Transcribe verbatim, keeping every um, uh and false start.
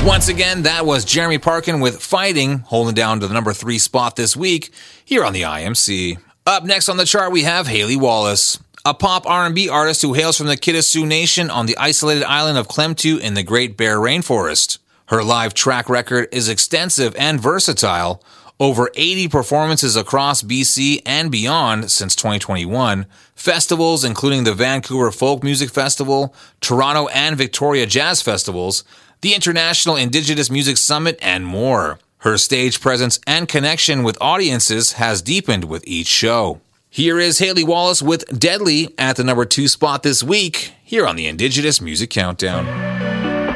Once again, that was Jeremy Parkin with Fighting, holding down to the number three spot this week here on the I M C. Up next on the chart, we have Haley Wallace, a pop R and B artist who hails from the Kitasoo Nation on the isolated island of Klemtu in the Great Bear Rainforest. Her live track record is extensive and versatile, over eighty performances across B C and beyond since twenty twenty-one, festivals including the Vancouver Folk Music Festival, Toronto and Victoria Jazz Festivals, the International Indigenous Music Summit, and more. Her stage presence and connection with audiences has deepened with each show. Here is Haley Wallace with Deadly at the number two spot this week, here on the Indigenous Music Countdown.